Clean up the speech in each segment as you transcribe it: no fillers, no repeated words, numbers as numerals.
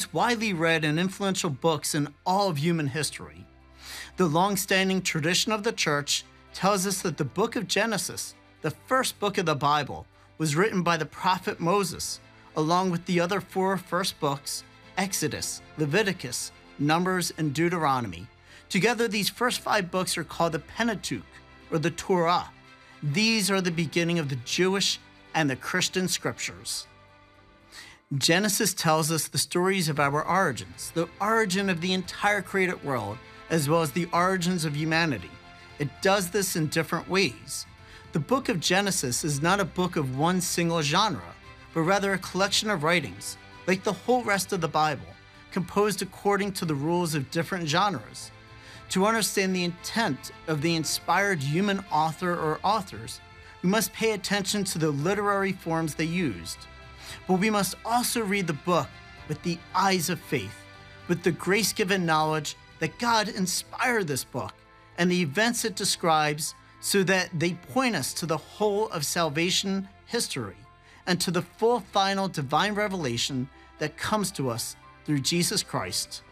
most widely read and influential books in all of human history. The long-standing tradition of the church tells us that the book of Genesis, the first book of the Bible, was written by the prophet Moses, along with the other four first books, Exodus, Leviticus, Numbers, and Deuteronomy. Together, these first 5 books are called the Pentateuch, or the Torah. These are the beginning of the Jewish and the Christian scriptures. Genesis tells us the stories of our origins, the origin of the entire created world, as well as the origins of humanity. It does this in different ways. The book of Genesis is not a book of one single genre, but rather a collection of writings, like the whole rest of the Bible, composed according to the rules of different genres. To understand the intent of the inspired human author or authors, we must pay attention to the literary forms they used. But we must also read the book with the eyes of faith, with the grace-given knowledge that God inspired this book and the events it describes, so that they point us to the whole of salvation history and to the full final divine revelation that comes to us through Jesus Christ.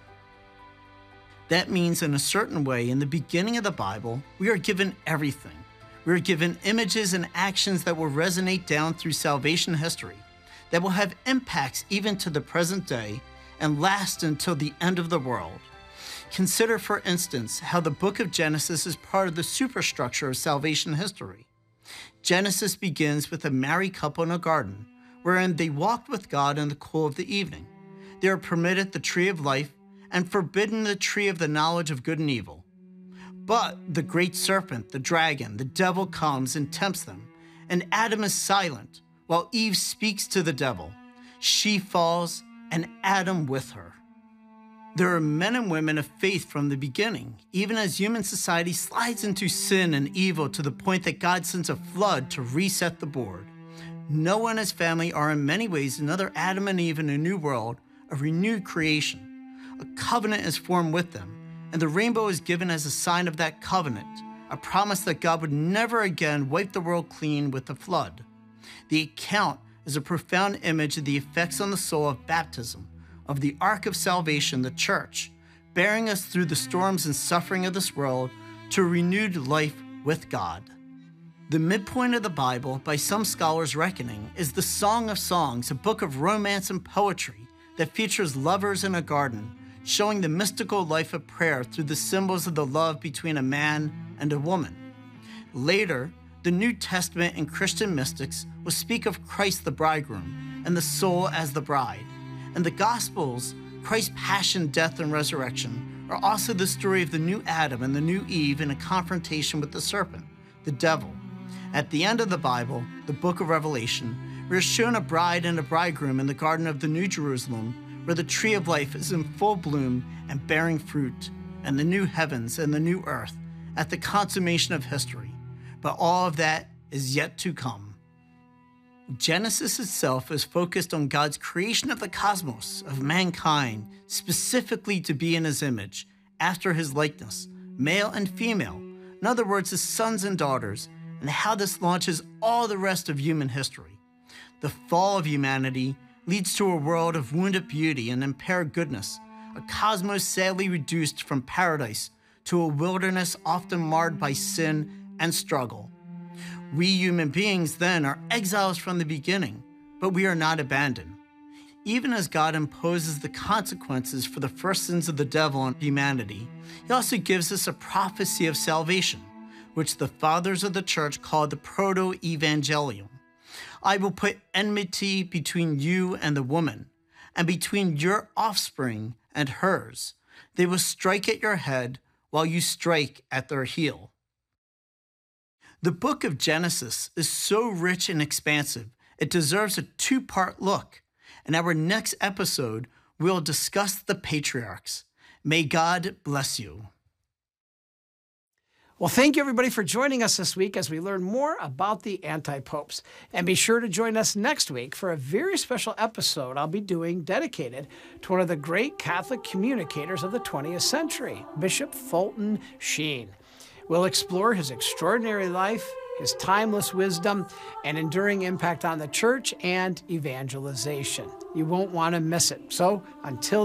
That means, in a certain way, in the beginning of the Bible, we are given everything. We are given images and actions that will resonate down through salvation history, that will have impacts even to the present day and last until the end of the world. Consider, for instance, how the book of Genesis is part of the superstructure of salvation history. Genesis begins with a married couple in a garden, wherein they walked with God in the cool of the evening. They are permitted the tree of life and forbidden the tree of the knowledge of good and evil. But the great serpent, the dragon, the devil comes and tempts them, and Adam is silent, while Eve speaks to the devil. She falls, and Adam with her. There are men and women of faith from the beginning, even as human society slides into sin and evil to the point that God sends a flood to reset the board. Noah and his family are in many ways another Adam and Eve in a new world, a renewed creation. A covenant is formed with them, and the rainbow is given as a sign of that covenant, a promise that God would never again wipe the world clean with the flood. The account is a profound image of the effects on the soul of baptism, of the ark of salvation, the church, bearing us through the storms and suffering of this world to a renewed life with God. The midpoint of the Bible, by some scholars' reckoning, is the Song of Songs, a book of romance and poetry that features lovers in a garden, showing the mystical life of prayer through the symbols of the love between a man and a woman. Later, the New Testament and Christian mystics will speak of Christ the bridegroom and the soul as the bride. And the Gospels, Christ's passion, death, and resurrection, are also the story of the new Adam and the new Eve in a confrontation with the serpent, the devil. At the end of the Bible, the book of Revelation, we are shown a bride and a bridegroom in the garden of the New Jerusalem, where the tree of life is in full bloom and bearing fruit, and the new heavens and the new earth at the consummation of history. But all of that is yet to come. Genesis itself is focused on God's creation of the cosmos, of mankind, specifically to be in his image, after his likeness, male and female, in other words, his sons and daughters, and how this launches all the rest of human history. The fall of humanity leads to a world of wounded beauty and impaired goodness, a cosmos sadly reduced from paradise to a wilderness often marred by sin and struggle. We human beings then are exiles from the beginning, but we are not abandoned. Even as God imposes the consequences for the first sins of the devil on humanity, he also gives us a prophecy of salvation, which the fathers of the church called the Proto-Evangelium. I will put enmity between you and the woman, and between your offspring and hers. They will strike at your head, while you strike at their heel. The book of Genesis is so rich and expansive, it deserves a 2-part look. In our next episode, we'll discuss the patriarchs. May God bless you. Well, thank you, everybody, for joining us this week as we learn more about the anti-popes. And be sure to join us next week for a very special episode I'll be doing dedicated to one of the great Catholic communicators of the 20th century, Bishop Fulton Sheen. We'll explore his extraordinary life, his timeless wisdom, and enduring impact on the church and evangelization. You won't want to miss it. So until